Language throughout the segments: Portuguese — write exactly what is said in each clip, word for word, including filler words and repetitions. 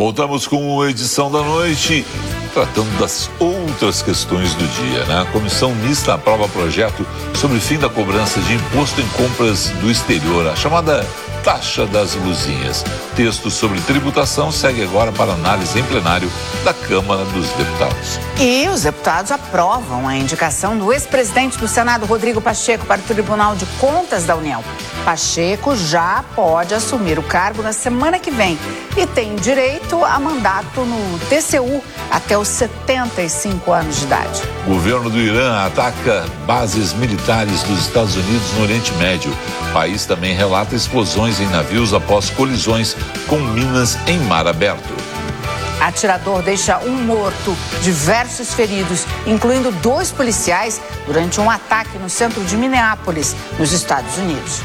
Voltamos com a edição da noite, tratando das outras questões do dia, né? A comissão mista aprova projeto sobre fim da cobrança de imposto em compras do exterior, a chamada taxa das blusinhas. Texto sobre tributação segue agora para análise em plenário da Câmara dos Deputados. E os deputados aprovam a indicação do ex-presidente do Senado, Rodrigo Pacheco, para o Tribunal de Contas da União. Pacheco já pode assumir o cargo na semana que vem e tem direito a mandato no T C U até os setenta e cinco anos de idade. O governo do Irã ataca bases militares dos Estados Unidos no Oriente Médio. O país também relata explosões em navios após colisões com minas em mar aberto. Atirador deixa um morto, diversos feridos, incluindo dois policiais, durante um ataque no centro de Minneapolis, nos Estados Unidos.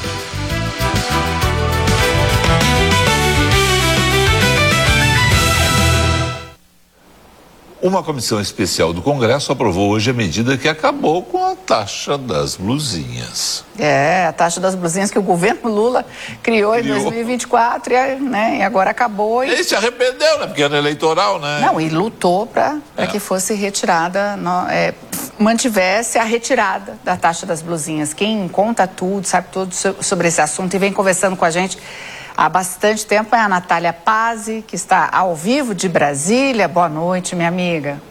Uma comissão especial do Congresso aprovou hoje a medida que acabou com a taxa das blusinhas. É, a taxa das blusinhas que o governo Lula criou, criou. em dois mil e vinte e quatro, né, e agora acabou. E ele se arrependeu, né, porque era eleitoral, né? Não, e lutou para é. que fosse retirada, no, é, mantivesse a retirada da taxa das blusinhas. Quem conta tudo, sabe tudo sobre esse assunto e vem conversando com a gente há bastante tempo é a Natália Pazzi, que está ao vivo de Brasília. Boa noite, minha amiga.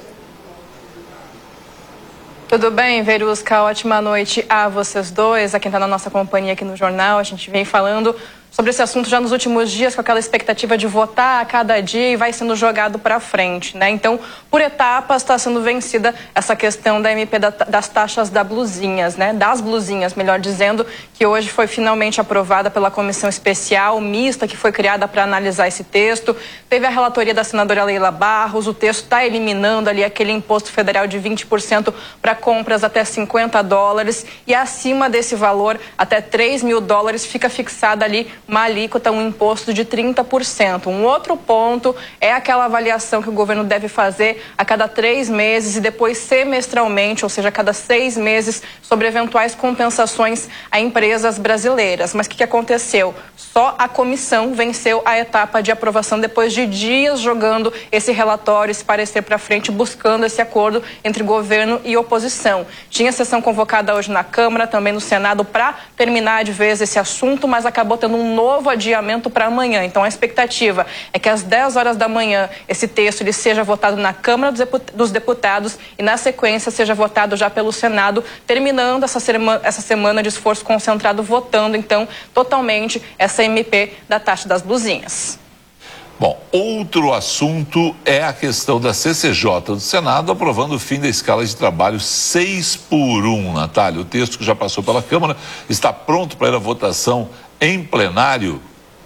Tudo bem, Verusca? Ótima noite a vocês dois, a quem está na nossa companhia aqui no jornal. A gente vem falando sobre esse assunto já nos últimos dias, com aquela expectativa de votar a cada dia e vai sendo jogado para frente, né? Então, por etapas, está sendo vencida essa questão da M P da, das taxas das blusinhas, né? Das blusinhas, melhor dizendo, que hoje foi finalmente aprovada pela comissão especial mista que foi criada para analisar esse texto. Teve a relatoria da senadora Leila Barros, o texto está eliminando ali aquele imposto federal de vinte por cento para compras até cinquenta dólares e acima desse valor, até três mil dólares, fica fixada ali uma alíquota, um imposto de trinta por cento. Um outro ponto é aquela avaliação que o governo deve fazer a cada três meses e depois semestralmente, ou seja, a cada seis meses, sobre eventuais compensações a empresas brasileiras. Mas o que, que aconteceu? Só a comissão venceu a etapa de aprovação depois de dias jogando esse relatório, esse parecer para frente, buscando esse acordo entre governo e oposição. Tinha sessão convocada hoje na Câmara, também no Senado, para terminar de vez esse assunto, mas acabou tendo um novo adiamento para amanhã. Então, a expectativa é que às dez horas da manhã esse texto ele seja votado na Câmara dos Deputados e, na sequência, seja votado já pelo Senado, terminando essa semana, essa semana de esforço concentrado, votando, então, totalmente essa M P da taxa das blusinhas. Bom, outro assunto é a questão da C C J do Senado aprovando o fim da escala de trabalho seis por um, Natália. O texto que já passou pela Câmara está pronto para ir à votação em plenário.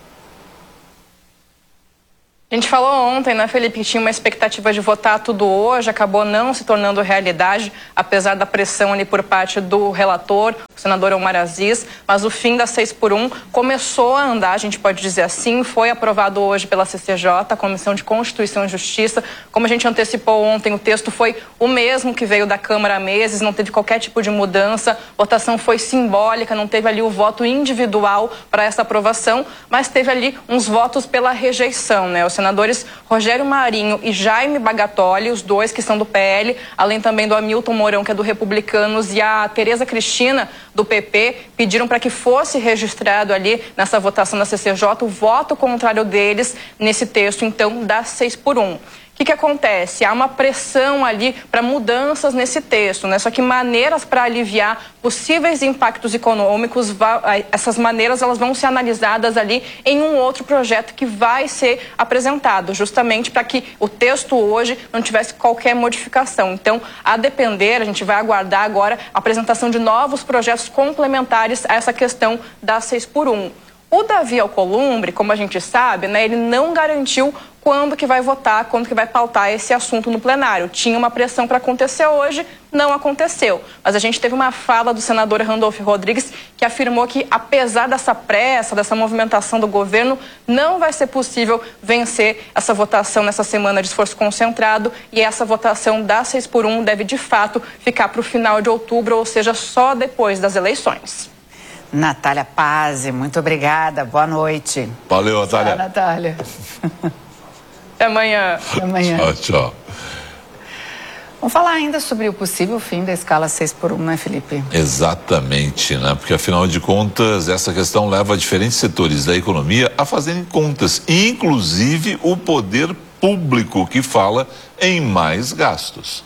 A gente falou ontem, né, Felipe, que tinha uma expectativa de votar tudo hoje, acabou não se tornando realidade, apesar da pressão ali por parte do relator, o senador Omar Aziz, mas o fim da seis por um começou a andar, a gente pode dizer assim, foi aprovado hoje pela C C J, a Comissão de Constituição e Justiça. Como a gente antecipou ontem, o texto foi o mesmo que veio da Câmara há meses, não teve qualquer tipo de mudança, votação foi simbólica, não teve ali o voto individual para essa aprovação, mas teve ali uns votos pela rejeição, né? O senadores Rogério Marinho e Jaime Bagatoli, os dois que são do P L, além também do Hamilton Mourão, que é do Republicanos, e a Tereza Cristina, do P P, pediram para que fosse registrado ali nessa votação da C C J o voto contrário deles nesse texto, então, da seis por um. O que, que acontece? Há uma pressão ali para mudanças nesse texto, né? Só que maneiras para aliviar possíveis impactos econômicos, essas maneiras elas vão ser analisadas ali em um outro projeto que vai ser apresentado, justamente para que o texto hoje não tivesse qualquer modificação. Então, a depender, a gente vai aguardar agora a apresentação de novos projetos complementares a essa questão da seis por um. O Davi Alcolumbre, como a gente sabe, né, ele não garantiu quando que vai votar, quando que vai pautar esse assunto no plenário. Tinha uma pressão para acontecer hoje, não aconteceu. Mas a gente teve uma fala do senador Randolfo Rodrigues que afirmou que, apesar dessa pressa, dessa movimentação do governo, não vai ser possível vencer essa votação nessa semana de esforço concentrado e essa votação da seis por um deve, de fato, ficar para o final de outubro, ou seja, só depois das eleições. Natália Pazzi, muito obrigada. Boa noite. Valeu, Natália. Tchau, Natália. Até amanhã. Até amanhã. Tchau, tchau. Vamos falar ainda sobre o possível fim da escala seis por um, né, Felipe? Exatamente, né? Porque afinal de contas, essa questão leva diferentes setores da economia a fazerem contas, inclusive o poder público, que fala em mais gastos.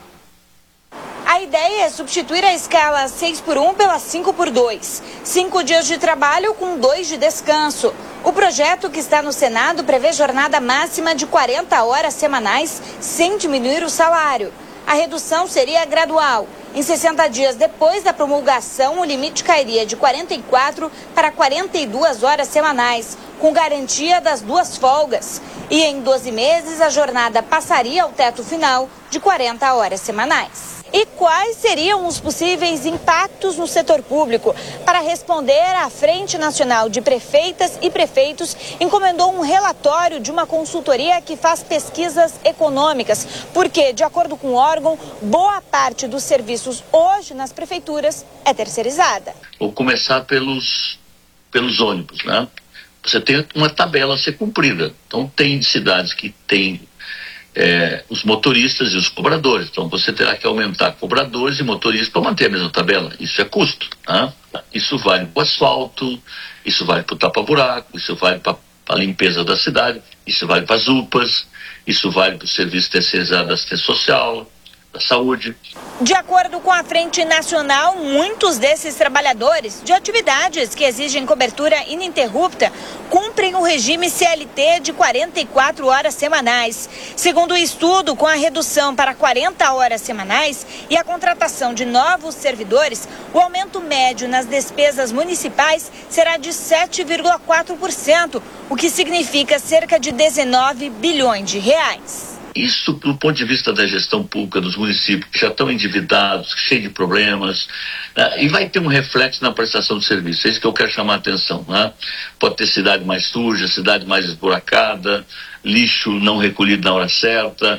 A ideia é substituir a escala seis por um pela cinco por dois. Cinco dias de trabalho com dois de descanso. O projeto, que está no Senado, prevê jornada máxima de quarenta horas semanais sem diminuir o salário. A redução seria gradual. Em sessenta dias depois da promulgação, o limite cairia de quarenta e quatro para quarenta e duas horas semanais, com garantia das duas folgas. E em doze meses, a jornada passaria ao teto final de quarenta horas semanais. E quais seriam os possíveis impactos no setor público? Para responder, a Frente Nacional de Prefeitas e Prefeitos encomendou um relatório de uma consultoria que faz pesquisas econômicas, porque, de acordo com o órgão, boa parte dos serviços hoje nas prefeituras é terceirizada. Vou começar pelos, pelos ônibus, né? Você tem uma tabela a ser cumprida. Então, tem cidades que têm É, os motoristas e os cobradores. Então você terá que aumentar cobradores e motoristas para manter a mesma tabela. Isso é custo, né? Isso vale para o asfalto, isso vale para o tapa-buraco, isso vale para a limpeza da cidade, isso vale para as U P As, isso vale para o serviço terceirizado da assistência social, da saúde. De acordo com a Frente Nacional, muitos desses trabalhadores de atividades que exigem cobertura ininterrupta cumprem o regime C L T de quarenta e quatro horas semanais. Segundo o estudo, com a redução para quarenta horas semanais e a contratação de novos servidores, o aumento médio nas despesas municipais será de sete vírgula quatro por cento, o que significa cerca de dezenove bilhões de reais. Isso, do ponto de vista da gestão pública dos municípios, que já estão endividados, cheios de problemas, né? E vai ter um reflexo na prestação de serviço. É isso que eu quero chamar a atenção, né? Pode ter cidade mais suja, cidade mais esburacada, lixo não recolhido na hora certa.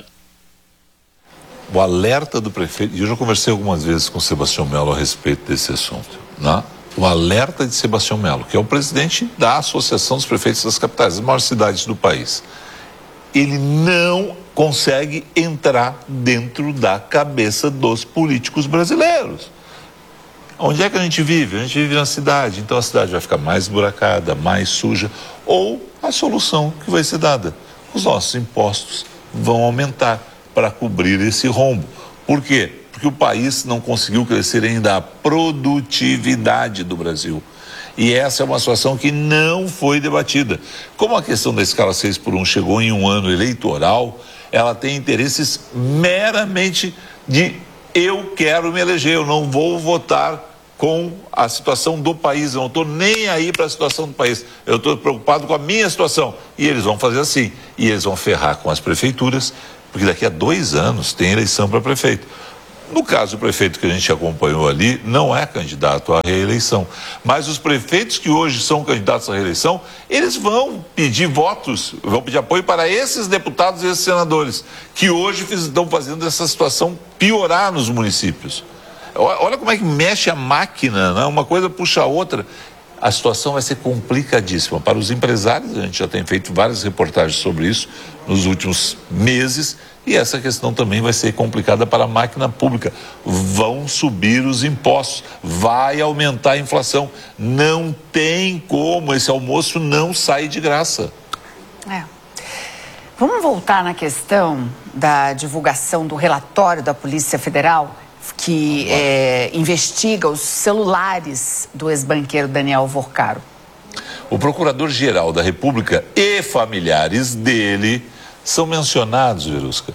O alerta do prefeito, e eu já conversei algumas vezes com o Sebastião Melo a respeito desse assunto, né? O alerta de Sebastião Melo, que é o presidente da Associação dos Prefeitos das Capitais, das maiores cidades do país. Ele não consegue entrar dentro da cabeça dos políticos brasileiros. Onde é que a gente vive? A gente vive na cidade, então a cidade vai ficar mais buracada, mais suja, ou a solução que vai ser dada: os nossos impostos vão aumentar para cobrir esse rombo. Por quê? Porque o país não conseguiu crescer ainda a produtividade do Brasil. E essa é uma situação que não foi debatida. Como a questão da escala seis por um chegou em um ano eleitoral, ela tem interesses meramente de eu quero me eleger, eu não vou votar com a situação do país, eu não estou nem aí para a situação do país, eu estou preocupado com a minha situação. E eles vão fazer assim, e eles vão ferrar com as prefeituras, porque daqui a dois anos tem eleição para prefeito. No caso, o prefeito que a gente acompanhou ali não é candidato à reeleição, mas os prefeitos que hoje são candidatos à reeleição, eles vão pedir votos, vão pedir apoio para esses deputados e esses senadores, que hoje estão fazendo essa situação piorar nos municípios. Olha como é que mexe a máquina, né? Uma coisa puxa a outra. A situação vai ser complicadíssima. Para os empresários, a gente já tem feito várias reportagens sobre isso nos últimos meses, e essa questão também vai ser complicada para a máquina pública. Vão subir os impostos, vai aumentar a inflação. Não tem como, esse almoço não sai de graça. É. Vamos voltar na questão da divulgação do relatório da Polícia Federal, que é, investiga os celulares do ex-banqueiro Daniel Vorcaro. O Procurador-Geral da República e familiares dele são mencionados, Verusca,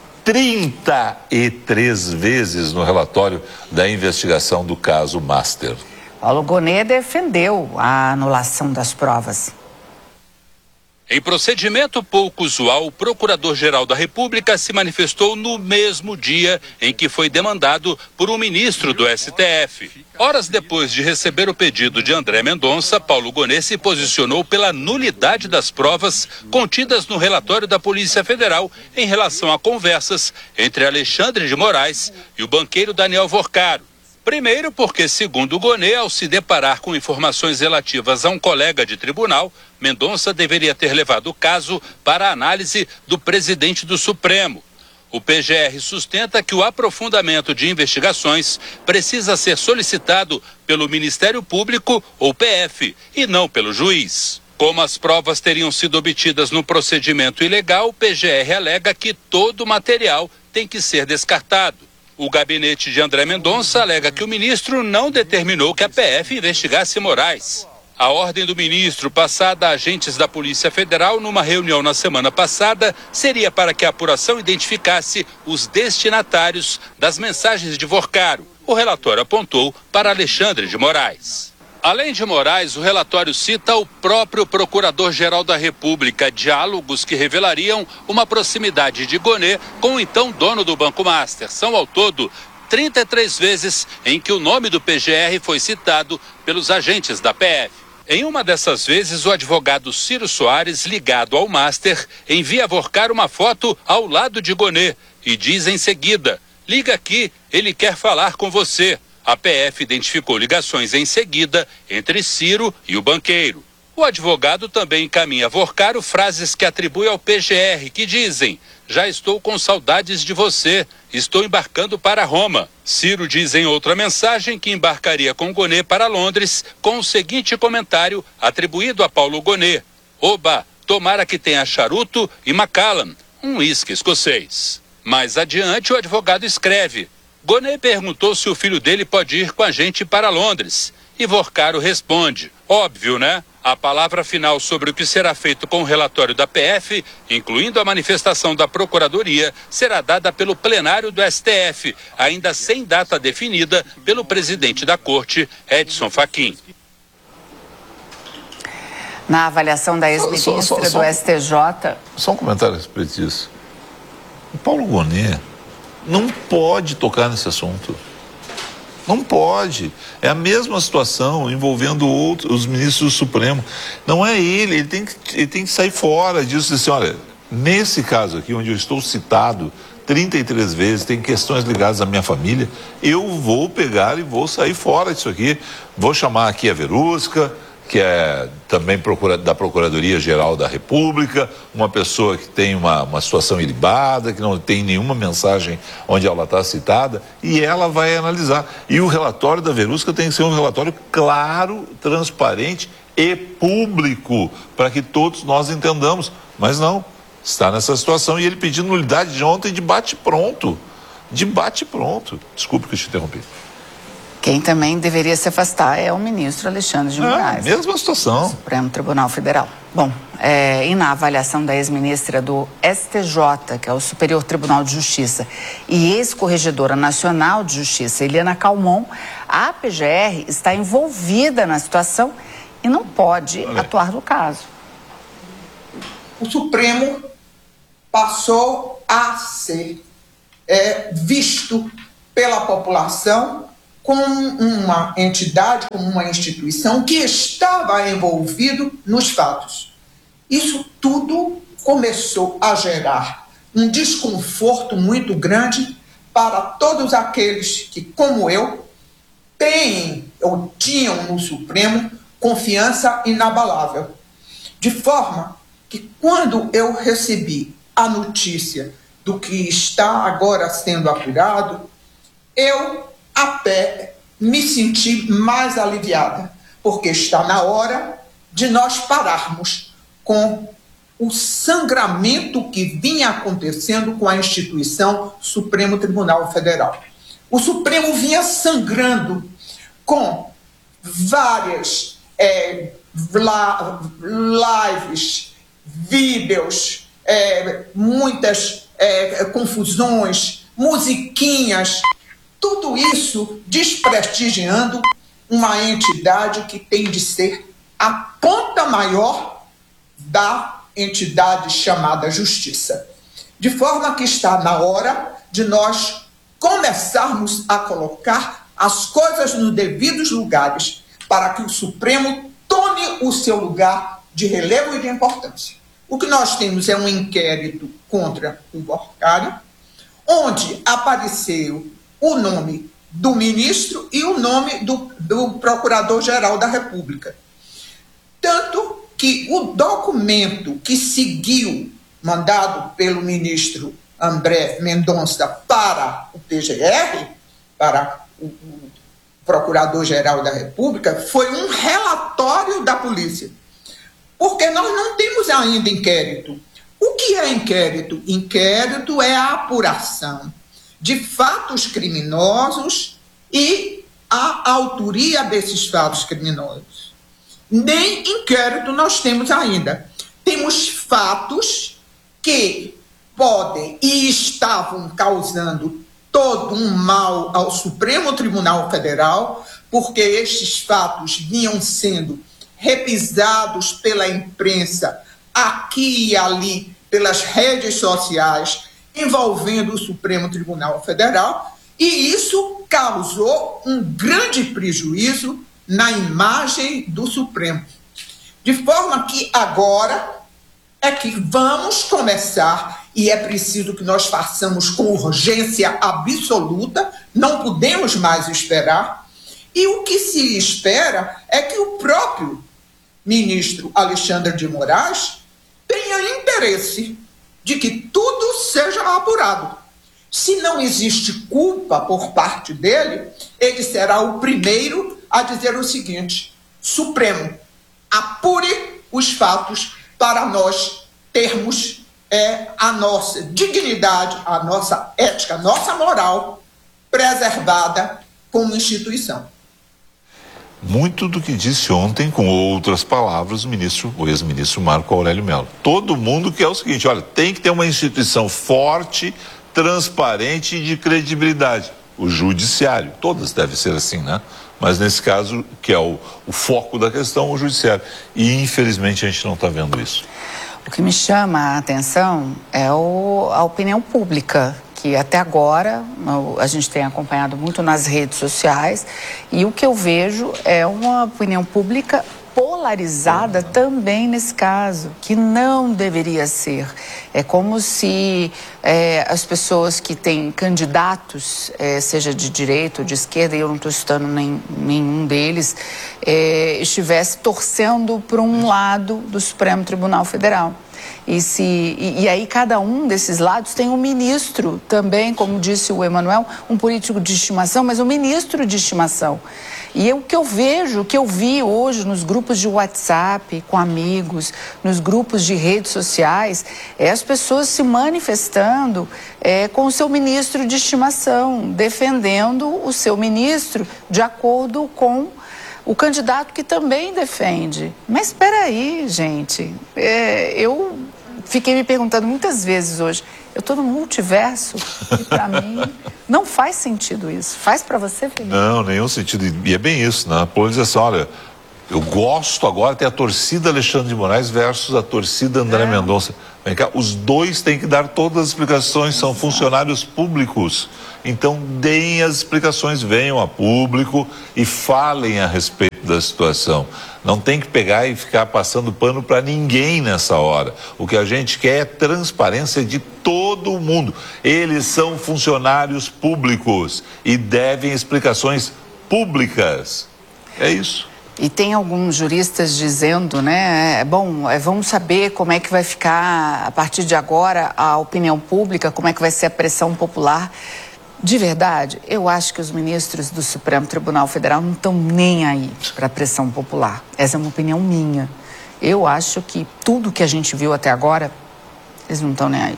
trinta e três vezes no relatório da investigação do caso Master. Paulo Gonet defendeu a anulação das provas. Em procedimento pouco usual, o Procurador-Geral da República se manifestou no mesmo dia em que foi demandado por um ministro do S T F. Horas depois de receber o pedido de André Mendonça, Paulo Gonet se posicionou pela nulidade das provas contidas no relatório da Polícia Federal em relação a conversas entre Alexandre de Moraes e o banqueiro Daniel Vorcaro. Primeiro porque, segundo Gonê, ao se deparar com informações relativas a um colega de tribunal, Mendonça deveria ter levado o caso para a análise do presidente do Supremo. O P G R sustenta que o aprofundamento de investigações precisa ser solicitado pelo Ministério Público ou P F e não pelo juiz. Como as provas teriam sido obtidas no procedimento ilegal, o P G R alega que todo o material tem que ser descartado. O gabinete de André Mendonça alega que o ministro não determinou que a P F investigasse Moraes. A ordem do ministro, passada a agentes da Polícia Federal numa reunião na semana passada, seria para que a apuração identificasse os destinatários das mensagens de Vorcaro. O relatório apontou para Alexandre de Moraes. Além de Moraes, o relatório cita o próprio Procurador-Geral da República, diálogos que revelariam uma proximidade de Gonê com o então dono do Banco Master. São, ao todo, trinta e três vezes em que o nome do P G R foi citado pelos agentes da P F. Em uma dessas vezes, o advogado Ciro Soares, ligado ao Master, envia a Vorcaro uma foto ao lado de Gonê e diz em seguida: liga aqui, ele quer falar com você. A P F identificou ligações em seguida entre Ciro e o banqueiro. O advogado também encaminha a Vorcaro frases que atribui ao P G R, que dizem: já estou com saudades de você, estou embarcando para Roma. Ciro diz em outra mensagem que embarcaria com Gonê para Londres, com o seguinte comentário atribuído a Paulo Gonê: oba, tomara que tenha charuto e Macallan, um uísque escocês. Mais adiante, o advogado escreve: Gonê perguntou se o filho dele pode ir com a gente para Londres. E Vorcaro responde: óbvio, né? A palavra final sobre o que será feito com o relatório da P F, incluindo a manifestação da Procuradoria, será dada pelo plenário do S T F, ainda sem data definida pelo presidente da Corte, Edson Fachin. Na avaliação da ex-ministra do S T J... Só um comentário a respeito disso. O Paulo Gonê não pode tocar nesse assunto. Não pode. É a mesma situação envolvendo outros, os ministros do Supremo. Não é ele, ele tem que, ele tem que sair fora disso. Assim, olha, nesse caso aqui, onde eu estou citado trinta e três vezes, tem questões ligadas à minha família, eu vou pegar e vou sair fora disso aqui. Vou chamar aqui a Verusca, que é também procura, da Procuradoria-Geral da República, uma pessoa que tem uma, uma situação ilibada, que não tem nenhuma mensagem onde ela está citada, e ela vai analisar. E o relatório da Verusca tem que ser um relatório claro, transparente e público, para que todos nós entendamos. Mas não, está nessa situação, e ele pedindo nulidade de ontem de bate-pronto. De bate-pronto. Desculpe que eu te interrompi. Quem também deveria se afastar é o ministro Alexandre de Moraes. É, mesma situação. Supremo Tribunal Federal. Bom, é, e na avaliação da ex-ministra do S T J, que é o Superior Tribunal de Justiça, e ex-corregedora nacional de Justiça, Eliana Calmon, a P G R está envolvida na situação e não pode Olha. atuar no caso. O Supremo passou a ser é, visto pela população como uma entidade, como uma instituição que estava envolvido nos fatos. Isso tudo começou a gerar um desconforto muito grande para todos aqueles que, como eu, têm ou tinham no Supremo confiança inabalável. De forma que, quando eu recebi a notícia do que está agora sendo apurado, eu até me senti mais aliviada, porque está na hora de nós pararmos com o sangramento que vinha acontecendo com a instituição Supremo Tribunal Federal. O Supremo vinha sangrando com várias é, lives, vídeos, é, muitas é, confusões, musiquinhas, tudo isso desprestigiando uma entidade que tem de ser a ponta maior da entidade chamada Justiça. De forma que está na hora de nós começarmos a colocar as coisas nos devidos lugares para que o Supremo tome o seu lugar de relevo e de importância. O que nós temos é um inquérito contra o Vorcaro, onde apareceu o nome do ministro e o nome do, do Procurador-Geral da República. Tanto que o documento que seguiu, mandado pelo ministro André Mendonça para o P G R, para o, o Procurador-Geral da República, foi um relatório da polícia. Porque nós não temos ainda inquérito. O que é inquérito? Inquérito é a apuração de fatos criminosos e a autoria desses fatos criminosos. Nem inquérito nós temos ainda. Temos fatos que podem e estavam causando todo um mal ao Supremo Tribunal Federal, porque estes fatos vinham sendo repisados pela imprensa aqui e ali, pelas redes sociais, envolvendo o Supremo Tribunal Federal, e isso causou um grande prejuízo na imagem do Supremo. De forma que agora é que vamos começar, e é preciso que nós façamos com urgência absoluta, não podemos mais esperar, e o que se espera é que o próprio ministro Alexandre de Moraes tenha interesse de que tudo seja apurado. Se não existe culpa por parte dele, ele será o primeiro a dizer o seguinte: Supremo, apure os fatos para nós termos é, a nossa dignidade, a nossa ética, a nossa moral preservada como instituição. Muito do que disse ontem, com outras palavras, o ministro, o ex-ministro Marco Aurélio Mello. Todo mundo quer o seguinte: olha, tem que ter uma instituição forte, transparente e de credibilidade. O judiciário, todas devem ser assim, né? Mas nesse caso, que é o, o foco da questão, o judiciário. E infelizmente a gente não está vendo isso. O que me chama a atenção é o, a opinião pública, que até agora a gente tem acompanhado muito nas redes sociais, e o que eu vejo é uma opinião pública polarizada também nesse caso, que não deveria ser. É como se é, as pessoas que têm candidatos, é, seja de direita ou de esquerda, e eu não estou citando nem, nenhum deles, é, estivesse torcendo para um lado do Supremo Tribunal Federal. E, se, e, e aí cada um desses lados tem um ministro também, como disse o Emanuel, um político de estimação, mas um ministro de estimação. E o que eu vejo, o que eu vi hoje nos grupos de WhatsApp, com amigos, nos grupos de redes sociais, é as pessoas se manifestando é, com o seu ministro de estimação, defendendo o seu ministro de acordo com o candidato que também defende. Mas espera aí, gente, é, eu fiquei me perguntando muitas vezes hoje, eu estou no multiverso e para mim não faz sentido isso. Faz para você, Felipe? Não, nenhum sentido. E é bem isso, né? A polarização, olha, eu gosto agora, tem a torcida Alexandre de Moraes versus a torcida André é. Mendonça. Vem cá, os dois têm que dar todas as explicações, são funcionários públicos. Então, deem as explicações, venham a público e falem a respeito da situação. Não tem que pegar e ficar passando pano para ninguém nessa hora. O que a gente quer é transparência de todo mundo. Eles são funcionários públicos e devem explicações públicas. É isso. E tem alguns juristas dizendo, né, é bom, é, vamos saber como é que vai ficar, a partir de agora, a opinião pública, como é que vai ser a pressão popular. De verdade, eu acho que os ministros do Supremo Tribunal Federal não estão nem aí para a pressão popular. Essa é uma opinião minha. Eu acho que tudo que a gente viu até agora, eles não estão nem aí.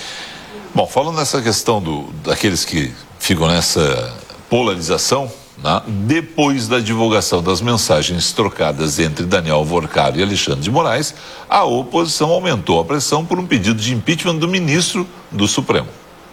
Bom, falando nessa questão do, daqueles que ficam nessa polarização, né? Depois da divulgação das mensagens trocadas entre Daniel Alvorcaro e Alexandre de Moraes, a oposição aumentou a pressão por um pedido de impeachment do ministro do Supremo.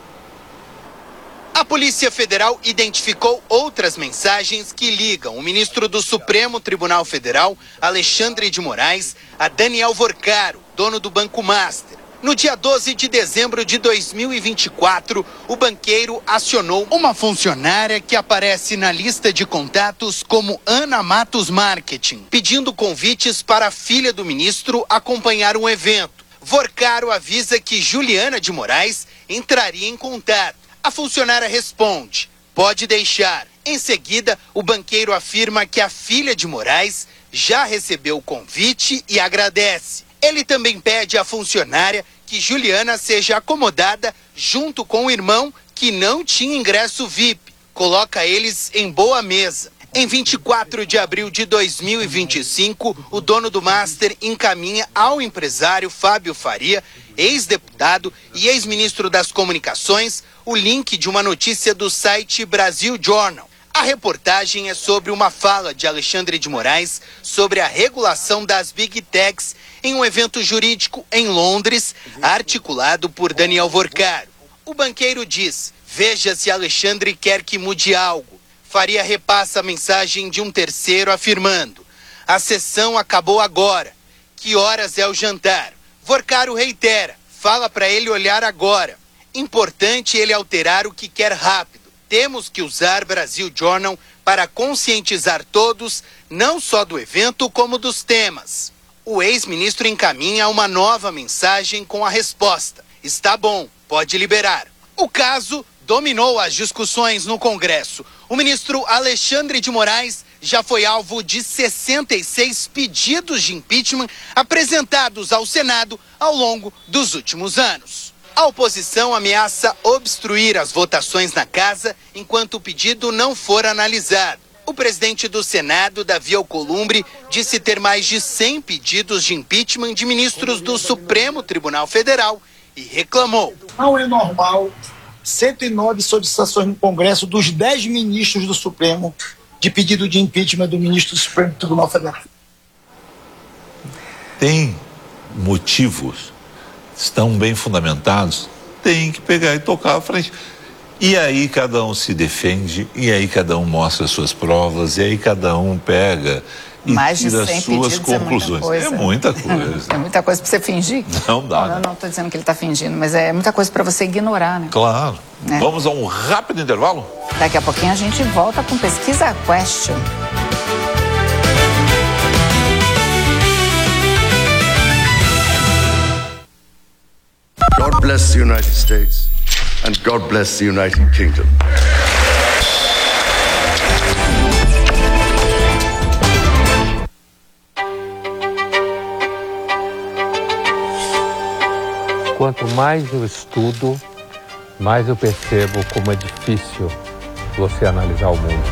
A Polícia Federal identificou outras mensagens que ligam o ministro do Supremo Tribunal Federal, Alexandre de Moraes, a Daniel Alvorcaro, dono do Banco Master. No dia doze de dezembro de dois mil e vinte e quatro, o banqueiro acionou uma funcionária que aparece na lista de contatos como Ana Matos Marketing, pedindo convites para a filha do ministro acompanhar um evento. Vorcaro avisa que Juliana de Moraes entraria em contato. A funcionária responde: pode deixar, Em seguida, o banqueiro afirma que a filha de Moraes já recebeu o convite e agradece. Ele também pede à funcionária que Juliana seja acomodada junto com o irmão que não tinha ingresso V I P. Coloca eles em boa mesa. Em vinte e quatro de abril de dois mil e vinte e cinco, o dono do Master encaminha ao empresário Fábio Faria, ex-deputado e ex-ministro das Comunicações, o link de uma notícia do site Brasil Journal. A reportagem é sobre uma fala de Alexandre de Moraes sobre a regulação das Big Techs em um evento jurídico em Londres, articulado por Daniel Vorcaro. O banqueiro diz: veja se Alexandre quer que mude algo. Faria repassa a mensagem de um terceiro afirmando: a sessão acabou agora. Que horas é o jantar? Vorcaro reitera: fala para ele olhar agora. Importante ele alterar o que quer rápido. Temos que usar Brasil Journal para conscientizar todos, não só do evento, como dos temas. O ex-ministro encaminha uma nova mensagem com a resposta: está bom, pode liberar. O caso dominou as discussões no Congresso. O ministro Alexandre de Moraes já foi alvo de sessenta e seis pedidos de impeachment apresentados ao Senado ao longo dos últimos anos. A oposição ameaça obstruir as votações na casa enquanto o pedido não for analisado. O presidente do Senado, Davi Alcolumbre, disse ter mais de cem pedidos de impeachment de ministros do Supremo Tribunal Federal e reclamou: não é normal cento e nove solicitações no Congresso dos dez ministros do Supremo de pedido de impeachment do ministro do Supremo Tribunal Federal. Tem motivos, estão bem fundamentados, tem que pegar e tocar à frente. E aí cada um se defende, e aí cada um mostra as suas provas, e aí cada um pega e Mais de tira cem as suas conclusões. É muita coisa. É muita coisa. É muita coisa para você fingir. Não dá. Não, não estou dizendo que ele está fingindo, mas é muita coisa para você ignorar, né? Claro. É. Vamos a um rápido intervalo? Daqui a pouquinho a gente volta com Pesquisa Question. God bless the United States and God bless the United Kingdom. Quanto mais eu estudo, mais eu percebo como é difícil você analisar o mundo.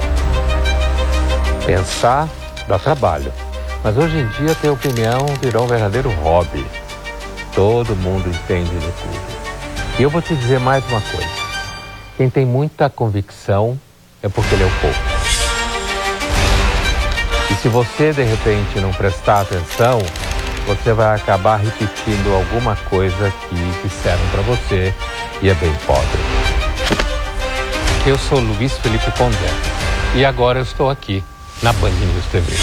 Pensar dá trabalho, mas hoje em dia ter opinião virou um verdadeiro hobby. Todo mundo entende de tudo. E eu vou te dizer mais uma coisa. Quem tem muita convicção é porque leu pouco. E se você, de repente, não prestar atenção, você vai acabar repetindo alguma coisa que disseram para você e é bem pobre. Eu sou Luiz Felipe Pondé e agora eu estou aqui na Band News T V.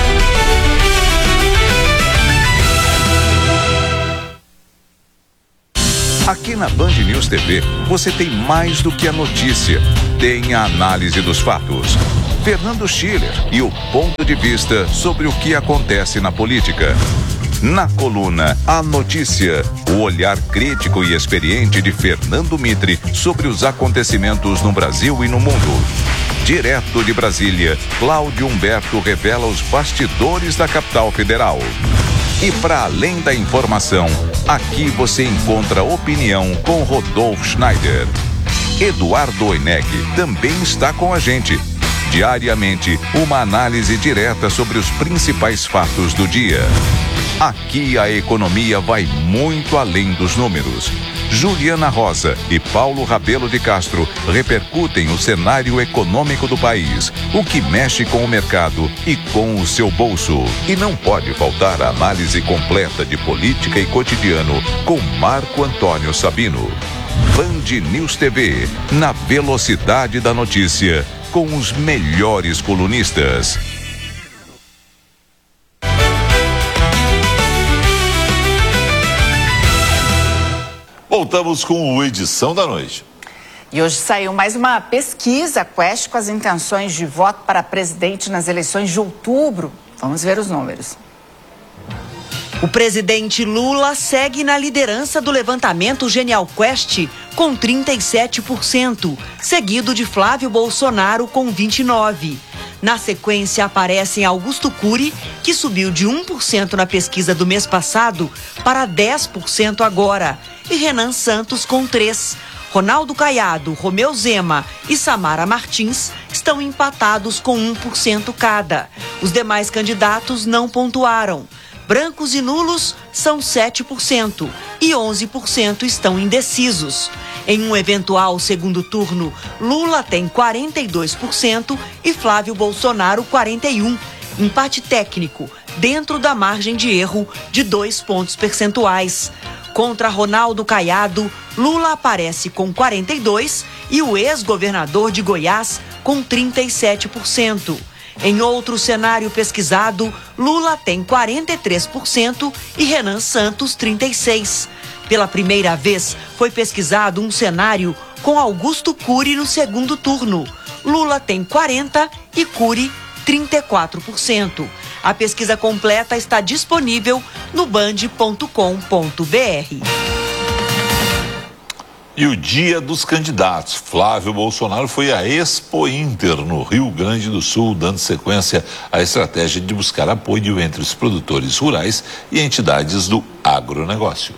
Aqui na Band News T V, você tem mais do que a notícia. Tem a análise dos fatos. Fernando Schiller e o ponto de vista sobre o que acontece na política. Na coluna A Notícia, o olhar crítico e experiente de Fernando Mitre sobre os acontecimentos no Brasil e no mundo. Direto de Brasília, Cláudio Humberto revela os bastidores da capital federal. E para além da informação, aqui você encontra opinião com Rodolfo Schneider. Eduardo Oineg também está com a gente. Diariamente, uma análise direta sobre os principais fatos do dia. Aqui a economia vai muito além dos números. Juliana Rosa e Paulo Rabelo de Castro repercutem o cenário econômico do país, o que mexe com o mercado e com o seu bolso. E não pode faltar a análise completa de política e cotidiano com Marco Antônio Sabino. Band News T V, na velocidade da notícia, com os melhores colunistas. Voltamos com o Edição da Noite. E hoje saiu mais uma pesquisa Quest com as intenções de voto para presidente nas eleições de outubro. Vamos ver os números. O presidente Lula segue na liderança do levantamento Genial Quest com trinta e sete por cento, seguido de Flávio Bolsonaro com vinte e nove por cento. Na sequência aparecem Augusto Cury, que subiu de um por cento na pesquisa do mês passado para dez por cento agora, e Renan Santos com três por cento. Ronaldo Caiado, Romeu Zema e Samara Martins estão empatados com um por cento cada. Os demais candidatos não pontuaram. Brancos e nulos são sete por cento e onze por cento estão indecisos. Em um eventual segundo turno, Lula tem quarenta e dois por cento e Flávio Bolsonaro quarenta e um por cento. Empate técnico, dentro da margem de erro de dois pontos percentuais. Contra Ronaldo Caiado, Lula aparece com quarenta e dois por cento e o ex-governador de Goiás com trinta e sete por cento. Em outro cenário pesquisado, Lula tem quarenta e três por cento e Renan Santos trinta e seis por cento. Pela primeira vez, foi pesquisado um cenário com Augusto Cury no segundo turno. Lula tem quarenta por cento e Cury trinta e quatro por cento. A pesquisa completa está disponível no band ponto com ponto br. E o dia dos candidatos. Flávio Bolsonaro foi à Expo Inter, no Rio Grande do Sul, dando sequência à estratégia de buscar apoio entre os produtores rurais e entidades do agronegócio.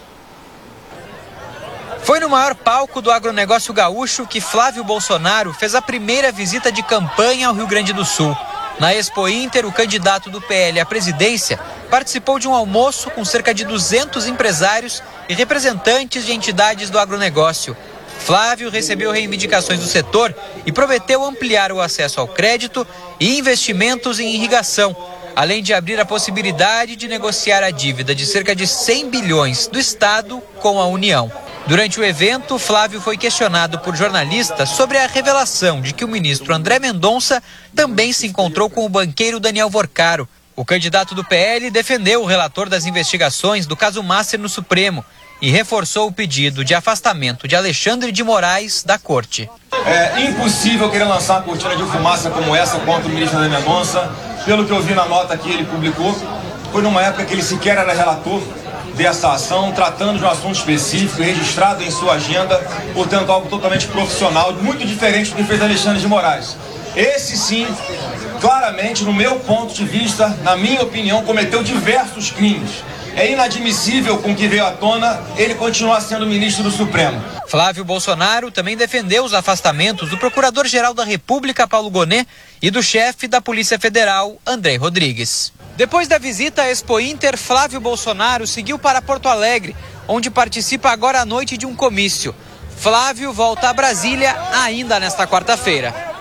Foi no maior palco do agronegócio gaúcho que Flávio Bolsonaro fez a primeira visita de campanha ao Rio Grande do Sul. Na Expo Inter, o candidato do P L à presidência participou de um almoço com cerca de duzentos empresários e representantes de entidades do agronegócio. Flávio recebeu reivindicações do setor e prometeu ampliar o acesso ao crédito e investimentos em irrigação, além de abrir a possibilidade de negociar a dívida de cerca de cem bilhões do Estado com a União. Durante o evento, Flávio foi questionado por jornalistas sobre a revelação de que o ministro André Mendonça também se encontrou com o banqueiro Daniel Vorcaro. O candidato do P L defendeu o relator das investigações do caso Master no Supremo e reforçou o pedido de afastamento de Alexandre de Moraes da corte. É impossível querer lançar uma cortina de fumaça como essa contra o ministro André Mendonça. Pelo que eu vi na nota que ele publicou, foi numa época que ele sequer era relator dessa ação, tratando de um assunto específico, registrado em sua agenda, portanto algo totalmente profissional, muito diferente do que fez Alexandre de Moraes. Esse sim, claramente, no meu ponto de vista, na minha opinião, cometeu diversos crimes. É inadmissível com o que veio à tona ele continuar sendo ministro do Supremo. Flávio Bolsonaro também defendeu os afastamentos do Procurador-Geral da República, Paulo Gonet, e do chefe da Polícia Federal, André Rodrigues. Depois da visita à Expo Inter, Flávio Bolsonaro seguiu para Porto Alegre, onde participa agora à noite de um comício. Flávio volta a Brasília ainda nesta quarta-feira.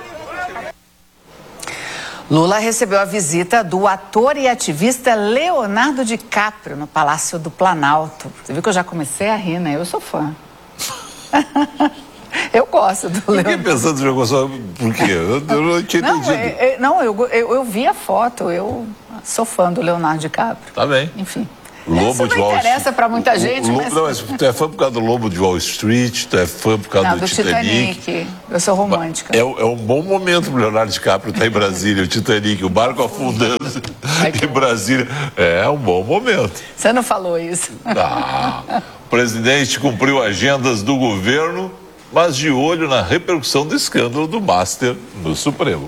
Lula recebeu a visita do ator e ativista Leonardo DiCaprio no Palácio do Planalto. Você viu que eu já comecei a rir, né? Eu sou fã. Eu gosto do Leonardo. Eu fiquei pensando que jogou só por quê? Eu, eu não tinha não, entendido. É, é, não, eu, eu, eu vi a foto, eu sou fã do Leonardo DiCaprio. Tá bem. Enfim. Lobo Isso de não Wall interessa pra muita gente, o, o, mas... Não, mas tu é fã por causa do Lobo de Wall Street, tu é fã por causa não, do, do Titanic. Titanic. Eu sou romântica. É, é um bom momento pro Leonardo DiCaprio estar em Brasília, o Titanic, o barco afundando em Brasília. É um bom momento. Você não falou isso. Ah, o presidente cumpriu agendas do governo, mas de olho na repercussão do escândalo do Master no Supremo.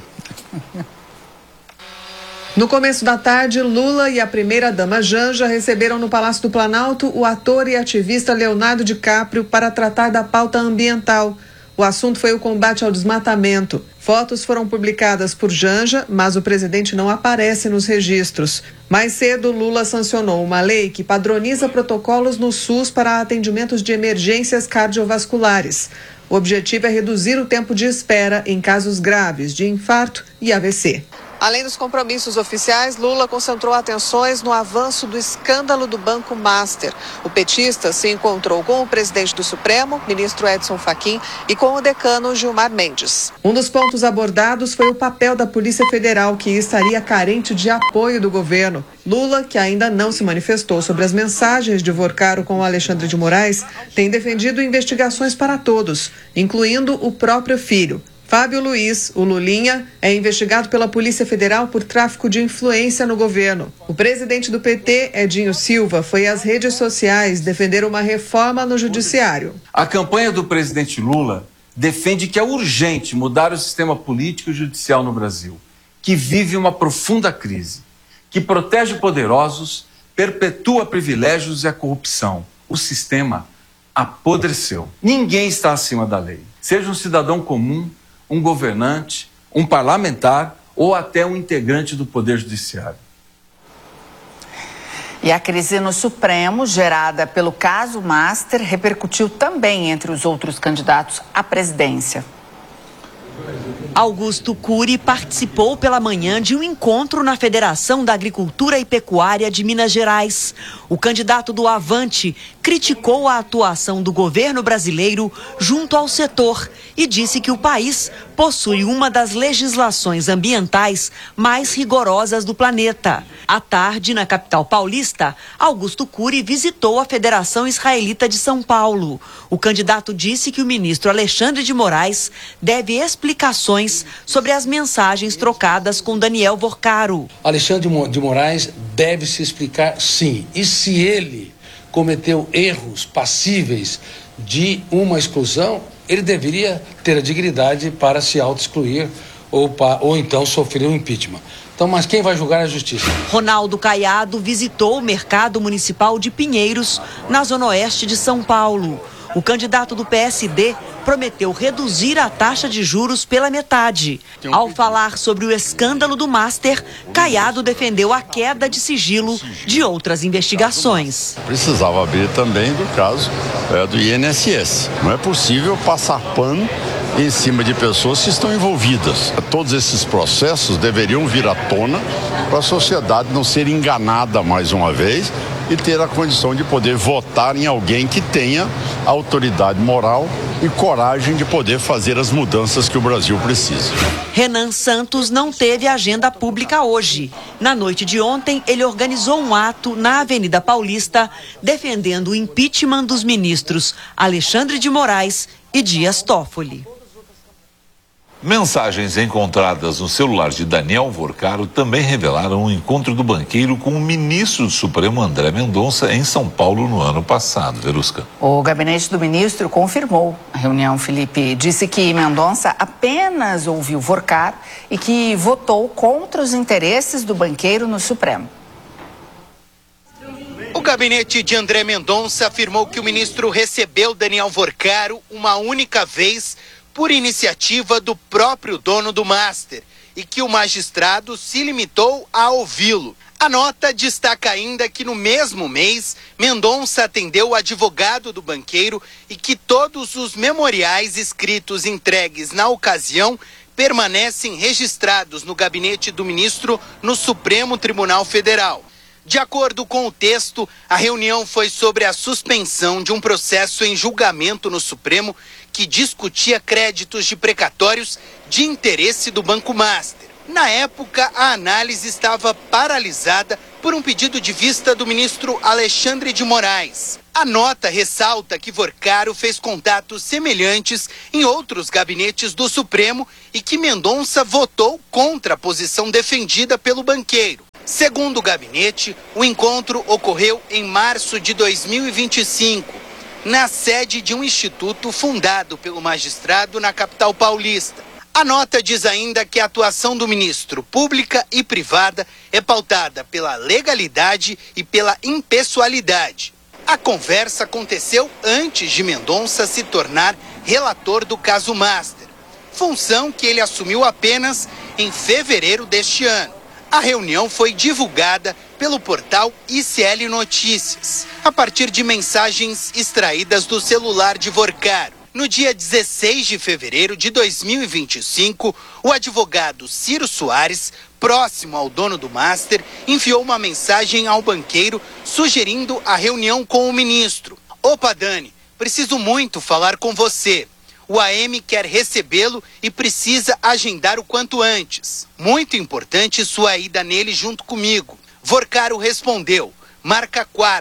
No começo da tarde, Lula e a primeira-dama Janja receberam no Palácio do Planalto o ator e ativista Leonardo DiCaprio para tratar da pauta ambiental. O assunto foi o combate ao desmatamento. Fotos foram publicadas por Janja, mas o presidente não aparece nos registros. Mais cedo, Lula sancionou uma lei que padroniza protocolos no SUS para atendimentos de emergências cardiovasculares. O objetivo é reduzir o tempo de espera em casos graves de infarto e A V C. Além dos compromissos oficiais, Lula concentrou atenções no avanço do escândalo do Banco Master. O petista se encontrou com o presidente do Supremo, ministro Edson Fachin, e com o decano Gilmar Mendes. Um dos pontos abordados foi o papel da Polícia Federal, que estaria carente de apoio do governo. Lula, que ainda não se manifestou sobre as mensagens de Vorcaro com o Alexandre de Moraes, tem defendido investigações para todos, incluindo o próprio filho. Fábio Luiz, o Lulinha, é investigado pela Polícia Federal por tráfico de influência no governo. O presidente do P T, Edinho Silva, foi às redes sociais defender uma reforma no judiciário. A campanha do presidente Lula defende que é urgente mudar o sistema político e judicial no Brasil, que vive uma profunda crise, que protege poderosos, perpetua privilégios e a corrupção. O sistema apodreceu. Ninguém está acima da lei. Seja um cidadão comum, um governante, um parlamentar ou até um integrante do Poder Judiciário. E a crise no Supremo, gerada pelo caso Master, repercutiu também entre os outros candidatos à presidência. Augusto Cury participou pela manhã de um encontro na Federação da Agricultura e Pecuária de Minas Gerais. O candidato do Avante criticou a atuação do governo brasileiro junto ao setor e disse que o país possui uma das legislações ambientais mais rigorosas do planeta. À tarde, na capital paulista, Augusto Cury visitou a Federação Israelita de São Paulo. O candidato disse que o ministro Alexandre de Moraes deve explicações sobre as mensagens trocadas com Daniel Vorcaro. Alexandre de Moraes deve se explicar, sim. E se ele cometeu erros passíveis de uma exclusão, ele deveria ter a dignidade para se auto-excluir ou, para, ou então sofrer um impeachment. Então, mas quem vai julgar é a justiça. Ronaldo Caiado visitou o mercado municipal de Pinheiros, na zona oeste de São Paulo. O candidato do P S D prometeu reduzir a taxa de juros pela metade. Ao falar sobre o escândalo do Master, Caiado defendeu a queda de sigilo de outras investigações. Precisava abrir também do caso é, do I N S S. Não é possível passar pano em cima de pessoas que estão envolvidas. Todos esses processos deveriam vir à tona para a sociedade não ser enganada mais uma vez e ter a condição de poder votar em alguém que tenha autoridade moral e coragem de poder fazer as mudanças que o Brasil precisa. Renan Santos não teve agenda pública hoje. Na noite de ontem, ele organizou um ato na Avenida Paulista defendendo o impeachment dos ministros Alexandre de Moraes e Dias Toffoli. Mensagens encontradas no celular de Daniel Vorcaro também revelaram um encontro do banqueiro com o ministro do Supremo André Mendonça em São Paulo no ano passado. Verusca. O gabinete do ministro confirmou a reunião, Felipe. Disse que Mendonça apenas ouviu Vorcaro e que votou contra os interesses do banqueiro no Supremo. O gabinete de André Mendonça afirmou que o ministro recebeu Daniel Vorcaro uma única vez por iniciativa do próprio dono do Master e que o magistrado se limitou a ouvi-lo. A nota destaca ainda que no mesmo mês, Mendonça atendeu o advogado do banqueiro e que todos os memoriais escritos entregues na ocasião permanecem registrados no gabinete do ministro no Supremo Tribunal Federal. De acordo com o texto, a reunião foi sobre a suspensão de um processo em julgamento no Supremo que discutia créditos de precatórios de interesse do Banco Master. Na época, a análise estava paralisada por um pedido de vista do ministro Alexandre de Moraes. A nota ressalta que Vorcaro fez contatos semelhantes em outros gabinetes do Supremo e que Mendonça votou contra a posição defendida pelo banqueiro. Segundo o gabinete, o encontro ocorreu em março de dois mil e vinte e cinco, na sede de um instituto fundado pelo magistrado na capital paulista. A nota diz ainda que a atuação do ministro, pública e privada, é pautada pela legalidade e pela impessoalidade. A conversa aconteceu antes de Mendonça se tornar relator do caso Master, função que ele assumiu apenas em fevereiro deste ano. A reunião foi divulgada pelo portal I C L Notícias, a partir de mensagens extraídas do celular de Vorcaro. No dia dezesseis de fevereiro de dois mil e vinte e cinco, o advogado Ciro Soares, próximo ao dono do Master, enviou uma mensagem ao banqueiro sugerindo a reunião com o ministro. Opa, Dani, preciso muito falar com você. O A M quer recebê-lo e precisa agendar o quanto antes. Muito importante sua ida nele junto comigo. Vorcaro respondeu, marca quarta.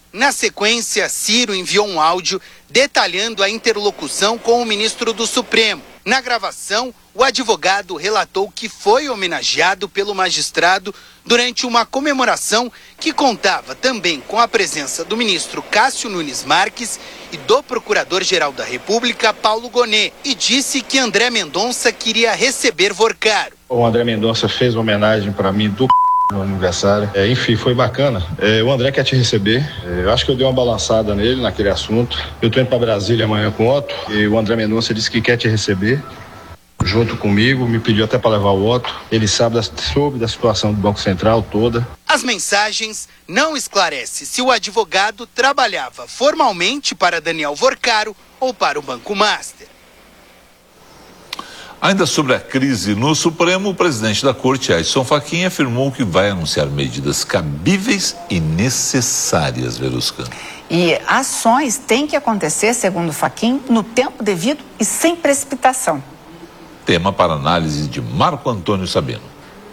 Na sequência, Ciro enviou um áudio detalhando a interlocução com o ministro do Supremo. Na gravação, o advogado relatou que foi homenageado pelo magistrado durante uma comemoração que contava também com a presença do ministro Cássio Nunes Marques e do procurador-geral da República, Paulo Gonet, e disse que André Mendonça queria receber Vorcaro. O André Mendonça fez uma homenagem para mim do no aniversário. É, enfim, foi bacana. É, o André quer te receber. É, eu acho que eu dei uma balançada nele naquele assunto. Eu tô indo para Brasília amanhã com o Otto e o André Mendonça disse que quer te receber junto comigo, me pediu até para levar o Otto. Ele sabe da, soube da situação do Banco Central toda. As mensagens não esclarecem se o advogado trabalhava formalmente para Daniel Vorcaro ou para o Banco Master. Ainda sobre a crise no Supremo, o presidente da Corte, Edson Fachin, afirmou que vai anunciar medidas cabíveis e necessárias, Verusca. E ações têm que acontecer, segundo Fachin, no tempo devido e sem precipitação. Tema para análise de Marco Antônio Sabino.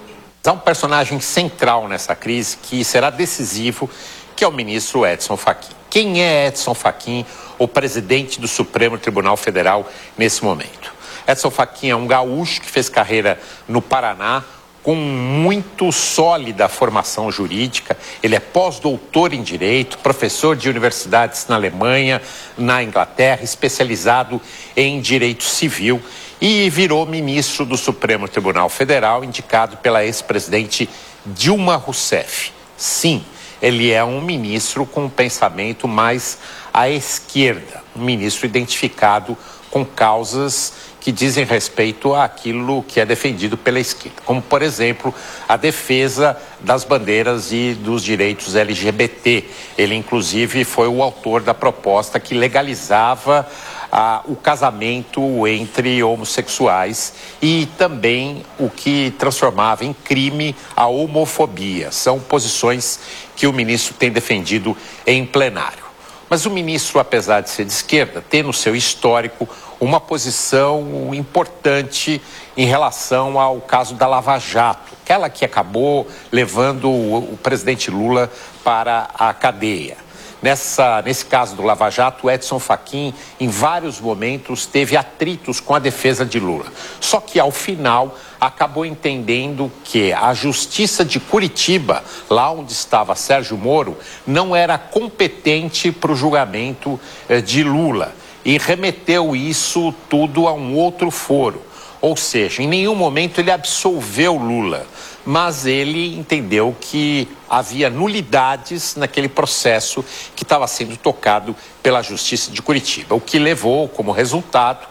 Há um personagem central nessa crise que será decisivo, que é o ministro Edson Fachin. Quem é Edson Fachin, o presidente do Supremo Tribunal Federal, nesse momento? Edson Fachin é um gaúcho que fez carreira no Paraná, com muito sólida formação jurídica. Ele é pós-doutor em Direito, professor de universidades na Alemanha, na Inglaterra, especializado em Direito Civil e virou ministro do Supremo Tribunal Federal, indicado pela ex-presidente Dilma Rousseff. Sim, ele é um ministro com um pensamento mais à esquerda, um ministro identificado com causas que dizem respeito àquilo que é defendido pela esquerda, como, por exemplo, a defesa das bandeiras e dos direitos L G B T. Ele, inclusive, foi o autor da proposta que legalizava ah, o casamento entre homossexuais e também o que transformava em crime a homofobia. São posições que o ministro tem defendido em plenário. Mas o ministro, apesar de ser de esquerda, tem no seu histórico uma posição importante em relação ao caso da Lava Jato, aquela que acabou levando o, o presidente Lula para a cadeia. Nessa, nesse caso do Lava Jato, Edson Fachin, em vários momentos, teve atritos com a defesa de Lula. Só que, ao final, acabou entendendo que a Justiça de Curitiba, lá onde estava Sérgio Moro, não era competente para o julgamento eh, de Lula. E remeteu isso tudo a um outro foro. Ou seja, em nenhum momento ele absolveu Lula, mas ele entendeu que havia nulidades naquele processo que estava sendo tocado pela Justiça de Curitiba, o que levou como resultado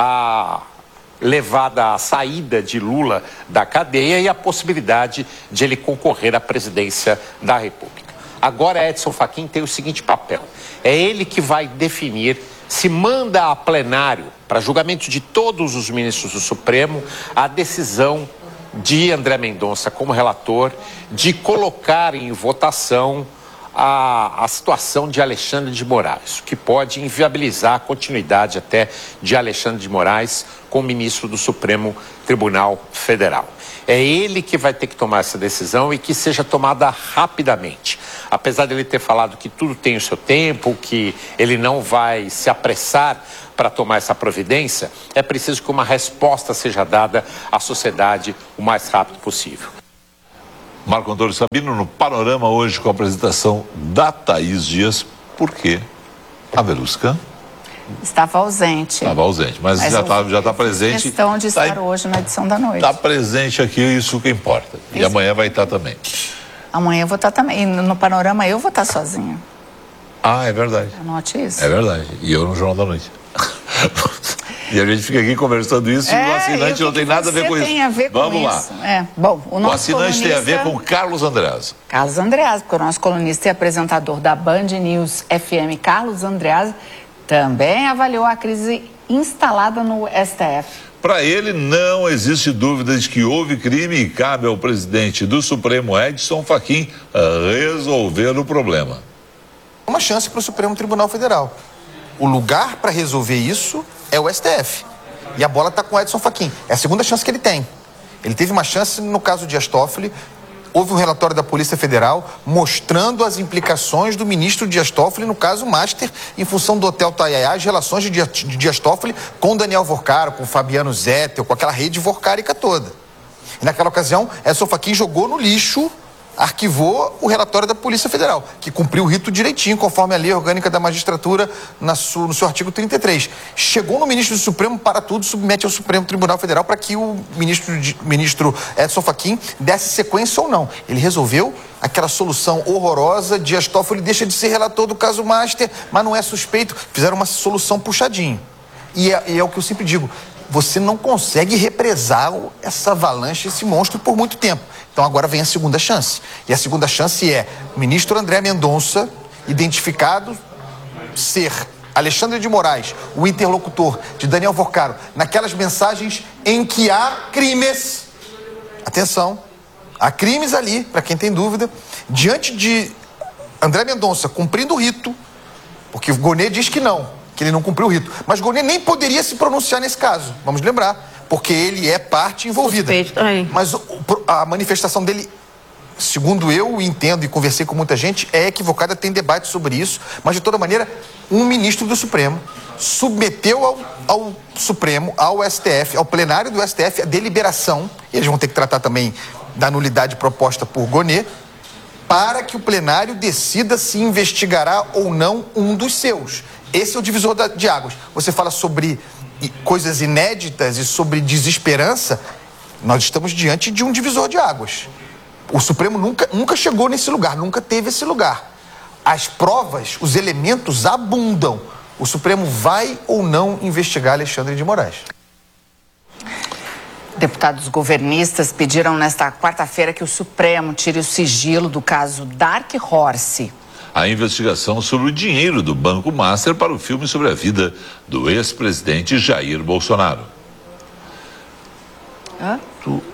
a levada à saída de Lula da cadeia e a possibilidade de ele concorrer à presidência da República. Agora Edson Fachin tem o seguinte papel: é ele que vai definir se manda a plenário, para julgamento de todos os ministros do Supremo, a decisão de André Mendonça como relator de colocar em votação a, a situação de Alexandre de Moraes, o que pode inviabilizar a continuidade até de Alexandre de Moraes como ministro do Supremo Tribunal Federal. É ele que vai ter que tomar essa decisão e que seja tomada rapidamente. Apesar de ele ter falado que tudo tem o seu tempo, que ele não vai se apressar para tomar essa providência, é preciso que uma resposta seja dada à sociedade o mais rápido possível. Marco Antônio Sabino no Panorama hoje com a apresentação da Thaís Dias, porque a Verusca estava ausente. Estava ausente, mas, mas já está já tá presente. Questão de estar tá, hoje na edição da noite. Está presente aqui, isso que importa. Isso. E amanhã vai estar também. Amanhã eu vou estar também. E no Panorama eu vou estar sozinha. Ah, é verdade. Anote isso. É verdade. E eu no Jornal da Noite. E a gente fica aqui conversando isso é, e o assinante não tem nada a ver com isso. Tem a ver com Vamos lá. Isso. É. Bom, o, nosso o assinante colunista... tem a ver com Carlos Andreasa. Carlos Andreasa, porque o nosso colunista e apresentador da Band News F M, Carlos Andreasa, também avaliou a crise instalada no S T F. Para ele, não existe dúvida de que houve crime e cabe ao presidente do Supremo, Edson Fachin, resolver o problema. Uma chance para o Supremo Tribunal Federal. O lugar para resolver isso é o S T F. E a bola está com o Edson Fachin. É a segunda chance que ele tem. Ele teve uma chance no caso de Dias Toffoli, houve um relatório da Polícia Federal mostrando as implicações do ministro Dias Toffoli no caso Master, em função do Hotel Taiaiá, as relações de Dias, de Dias Toffoli com Daniel Vorcaro, com Fabiano Zettel, com aquela rede vorcárica toda. E naquela ocasião, Edson Fachin jogou no lixo, arquivou o relatório da Polícia Federal, que cumpriu o rito direitinho, conforme a lei orgânica da magistratura na su, no seu artigo trinta e três. Chegou no ministro do Supremo, para tudo, submete ao Supremo Tribunal Federal para que o ministro, ministro Edson Fachin desse sequência ou não. Ele resolveu aquela solução horrorosa, Dias Toffoli deixa de ser relator do caso Master, mas não é suspeito, fizeram uma solução puxadinho. E é, e é o que eu sempre digo, você não consegue represar essa avalanche, esse monstro por muito tempo. Então agora vem a segunda chance. E a segunda chance é o ministro André Mendonça, identificado ser Alexandre de Moraes, o interlocutor de Daniel Vorcaro, naquelas mensagens em que há crimes. Atenção, há crimes ali, para quem tem dúvida, diante de André Mendonça cumprindo o rito, porque o Gonê diz que não, que ele não cumpriu o rito. Mas Gonê nem poderia se pronunciar nesse caso, vamos lembrar, porque ele é parte envolvida. Mas a manifestação dele, segundo eu entendo e conversei com muita gente, é equivocada, tem debate sobre isso, mas de toda maneira, um ministro do Supremo submeteu ao, ao Supremo, ao S T F, ao plenário do S T F, a deliberação, e eles vão ter que tratar também da nulidade proposta por Gonê, para que o plenário decida se investigará ou não um dos seus. Esse é o divisor da, de águas. Você fala sobre coisas inéditas e sobre desesperança, nós estamos diante de um divisor de águas. O Supremo nunca, nunca chegou nesse lugar, nunca teve esse lugar. As provas, os elementos abundam. O Supremo vai ou não investigar Alexandre de Moraes? Deputados governistas pediram nesta quarta-feira que o Supremo tire o sigilo do caso Dark Horse. A investigação sobre o dinheiro do Banco Master para o filme sobre a vida do ex-presidente Jair Bolsonaro. Hã? Tu...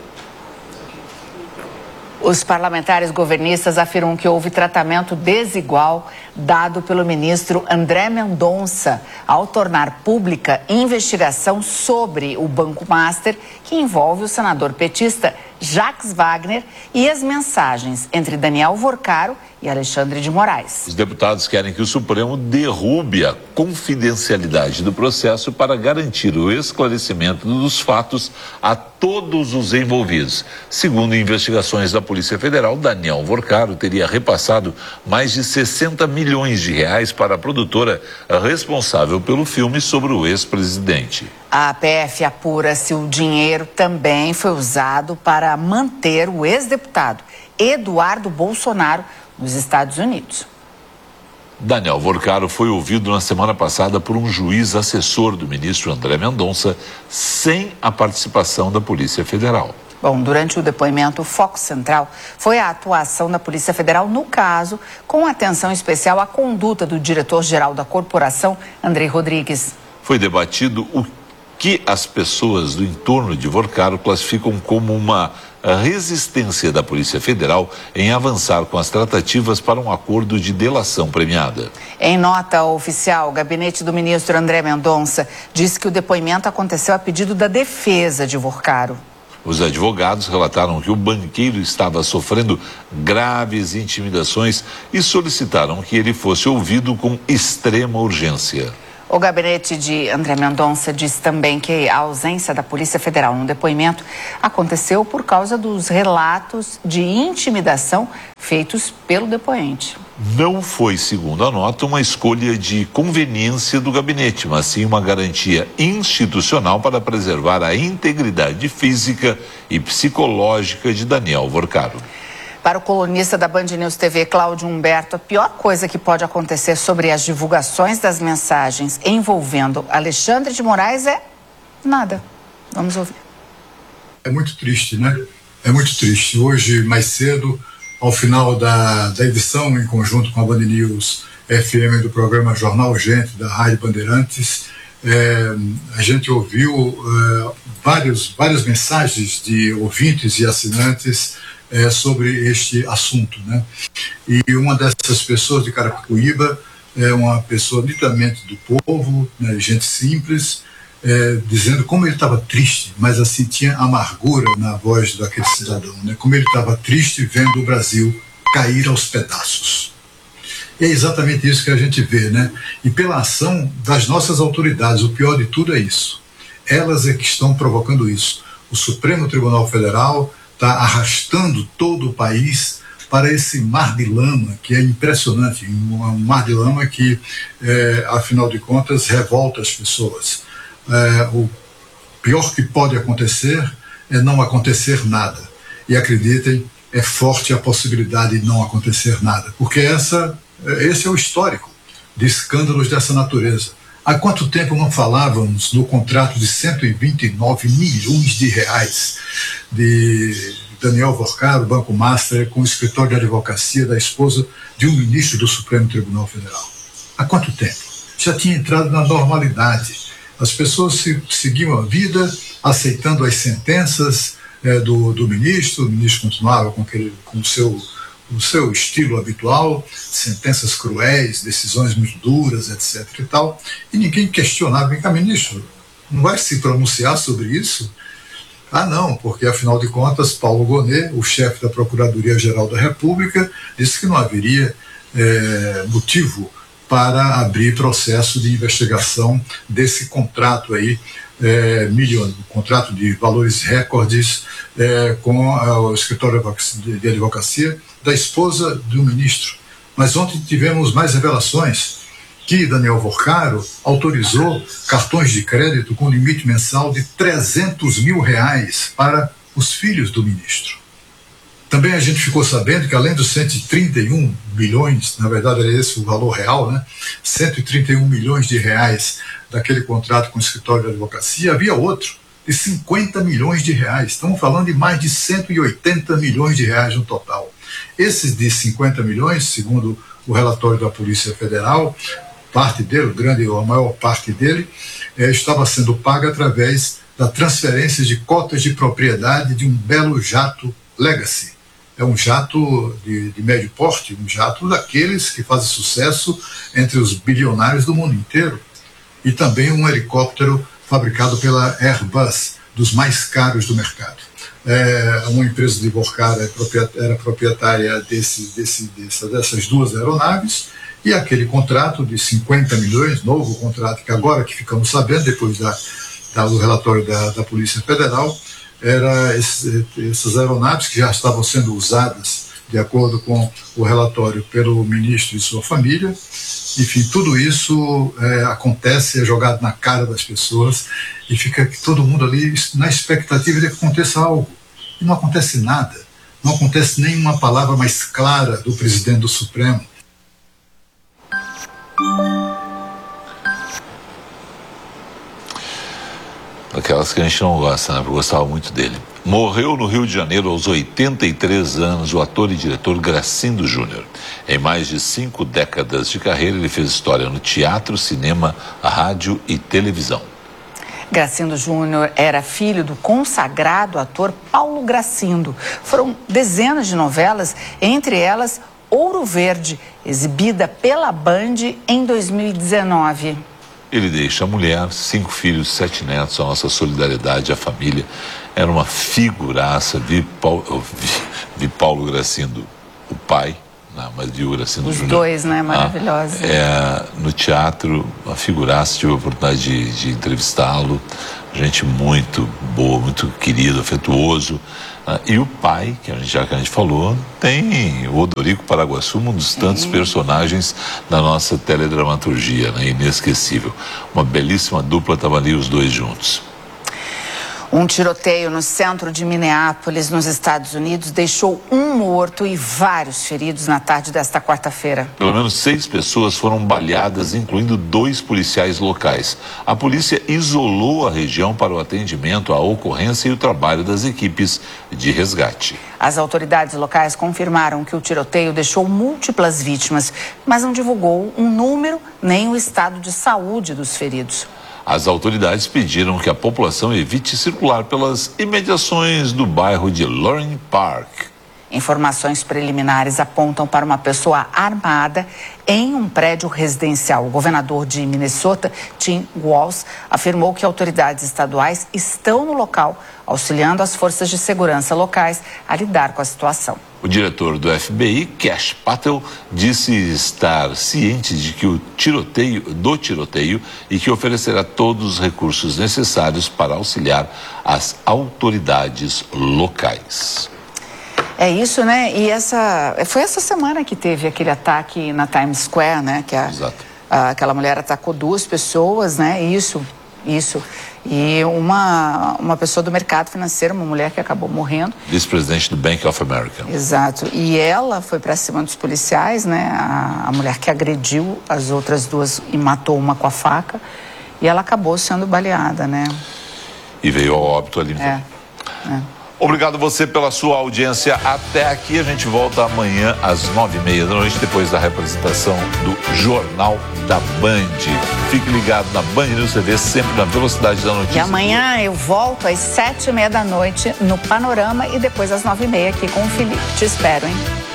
Os parlamentares governistas afirmam que houve tratamento desigual dado pelo ministro André Mendonça ao tornar pública investigação sobre o Banco Master, que envolve o senador petista Jacques Wagner, e as mensagens entre Daniel Vorcaro e Alexandre de Moraes. Os deputados querem que o Supremo derrube a confidencialidade do processo para garantir o esclarecimento dos fatos a todos os envolvidos. Segundo investigações da Polícia Federal, Daniel Vorcaro teria repassado mais de sessenta milhões de reais para a produtora responsável pelo filme sobre o ex-presidente. A P F apura se o dinheiro também foi usado para manter o ex-deputado Eduardo Bolsonaro nos Estados Unidos. Daniel Vorcaro foi ouvido na semana passada por um juiz assessor do ministro André Mendonça, sem a participação da Polícia Federal. Bom, durante o depoimento, o foco central foi a atuação da Polícia Federal no caso, com atenção especial à conduta do diretor-geral da corporação, Andrei Rodrigues. Foi debatido o que as pessoas do entorno de Vorcaro classificam como uma resistência da Polícia Federal em avançar com as tratativas para um acordo de delação premiada. Em nota oficial, o gabinete do ministro André Mendonça disse que o depoimento aconteceu a pedido da defesa de Vorcaro. Os advogados relataram que o banqueiro estava sofrendo graves intimidações e solicitaram que ele fosse ouvido com extrema urgência. O gabinete de André Mendonça disse também que a ausência da Polícia Federal no depoimento aconteceu por causa dos relatos de intimidação feitos pelo depoente. Não foi, segundo a nota, uma escolha de conveniência do gabinete, mas sim uma garantia institucional para preservar a integridade física e psicológica de Daniel Vorcaro. Para o colunista da Band News T V, Cláudio Humberto, a pior coisa que pode acontecer sobre as divulgações das mensagens envolvendo Alexandre de Moraes é nada. Vamos ouvir. É muito triste, né? É muito triste. Hoje, mais cedo, ao final da, da edição, em conjunto com a Band News F M do programa Jornal Gente, da Rádio Bandeirantes, é, a gente ouviu é, vários, várias mensagens de ouvintes e assinantes É, sobre este assunto, né? E uma dessas pessoas de Carapicuíba é uma pessoa nitidamente do povo, né, gente simples, é, dizendo como ele estava triste, mas assim tinha amargura na voz daquele cidadão, né? Como ele estava triste vendo o Brasil cair aos pedaços. E é exatamente isso que a gente vê, né? E pela ação das nossas autoridades, o pior de tudo é isso. Elas é que estão provocando isso. O Supremo Tribunal Federal está arrastando todo o país para esse mar de lama, que é impressionante, um mar de lama que, é, afinal de contas, revolta as pessoas. É, o pior que pode acontecer é não acontecer nada. E acreditem, é forte a possibilidade de não acontecer nada, porque essa, esse é o histórico de escândalos dessa natureza. Há quanto tempo não falávamos do contrato de cento e vinte e nove milhões de reais de Daniel Vorcaro, Banco Master, com o escritório de advocacia da esposa de um ministro do Supremo Tribunal Federal? Há quanto tempo? Já tinha entrado na normalidade. As pessoas se, seguiam a vida aceitando as sentenças é, do, do ministro, o ministro continuava com, aquele, com o seu... o seu estilo habitual, sentenças cruéis, decisões muito duras, etc e tal, e ninguém questionava. Vem cá, ministro, não vai se pronunciar sobre isso? Ah, não, porque afinal de contas, Paulo Gonet, o chefe da Procuradoria-Geral da República, disse que não haveria é, motivo para abrir processo de investigação desse contrato aí, É, milhões, um contrato de valores recordes é, com a, o escritório de, de advocacia da esposa do ministro. Mas ontem tivemos mais revelações que Daniel Vorcaro autorizou cartões de crédito com limite mensal de trezentos mil reais para os filhos do ministro. Também a gente ficou sabendo que além dos cento e trinta e um milhões, na verdade era esse o valor real, né? cento e trinta e um milhões de reais daquele contrato com o escritório de advocacia, havia outro de cinquenta milhões de reais. Estamos falando de mais de cento e oitenta milhões de reais no total. Esses de cinquenta milhões, segundo o relatório da Polícia Federal, parte dele, grande ou a maior parte dele, é, estava sendo paga através da transferência de cotas de propriedade de um belo jato Legacy. É um jato de, de médio porte, um jato daqueles que fazem sucesso entre os bilionários do mundo inteiro. E também um helicóptero fabricado pela Airbus, dos mais caros do mercado. É, uma empresa de Vorcaro era proprietária desse, desse, dessa, dessas duas aeronaves, e aquele contrato de cinquenta milhões, novo contrato, que agora que ficamos sabendo, depois da, da, do relatório da, da Polícia Federal, era esse, essas aeronaves que já estavam sendo usadas, de acordo com o relatório, pelo ministro e sua família. Enfim, tudo isso é, acontece, é jogado na cara das pessoas e fica todo mundo ali na expectativa de que aconteça algo. E não acontece nada. Não acontece nenhuma palavra mais clara do presidente do Supremo. Aquelas que a gente não gosta, né? Eu gostava muito dele. Morreu no Rio de Janeiro aos oitenta e três anos o ator e diretor Gracindo Júnior. Em mais de cinco décadas de carreira, ele fez história no teatro, cinema, rádio e televisão. Gracindo Júnior era filho do consagrado ator Paulo Gracindo. Foram dezenas de novelas, entre elas Ouro Verde, exibida pela Band em dois mil e dezenove. Ele deixa a mulher, cinco filhos, sete netos, a nossa solidariedade à família. Era uma figuraça, vi Paulo, vi, vi Paulo Gracindo, o pai, não, mas vi o Gracindo Júnior. Os dois, né? Maravilhosos. Ah, é, no teatro, uma figuraça, tive a oportunidade de, de entrevistá-lo. Gente muito boa, muito querido, afetuoso. Ah, e o pai, que a gente, já que a gente falou, tem o Odorico Paraguaçu, um dos tantos Sim. personagens da nossa teledramaturgia, né? Inesquecível. Uma belíssima dupla, estavam ali os dois juntos. Um tiroteio no centro de Minneapolis, nos Estados Unidos, deixou um morto e vários feridos na tarde desta quarta-feira. Pelo menos seis pessoas foram baleadas, incluindo dois policiais locais. A polícia isolou a região para o atendimento à ocorrência e o trabalho das equipes de resgate. As autoridades locais confirmaram que o tiroteio deixou múltiplas vítimas, mas não divulgou um número nem o estado de saúde dos feridos. As autoridades pediram que a população evite circular pelas imediações do bairro de Loring Park. Informações preliminares apontam para uma pessoa armada em um prédio residencial. O governador de Minnesota, Tim Walz, afirmou que autoridades estaduais estão no local, auxiliando as forças de segurança locais a lidar com a situação. O diretor do F B I, Kash Patel, disse estar ciente de que o tiroteio, do tiroteio e que oferecerá todos os recursos necessários para auxiliar as autoridades locais. É isso, né? E essa foi essa semana que teve aquele ataque na Times Square, né? Que a, a, aquela mulher atacou duas pessoas, né? Isso, isso. E uma, uma pessoa do mercado financeiro, uma mulher que acabou morrendo. Vice-presidente do Bank of America. Exato. E ela foi para cima dos policiais, né? A, a mulher que agrediu as outras duas e matou uma com a faca. E ela acabou sendo baleada, né? E veio ao óbito ali. É, é. Obrigado você pela sua audiência. Até aqui, a gente volta amanhã às nove e meia da noite, depois da representação do Jornal da Band. Fique ligado na Band News T V, sempre na velocidade da notícia. E amanhã eu volto às sete e meia da noite no Panorama e depois às nove e meia aqui com o Felipe. Te espero, hein?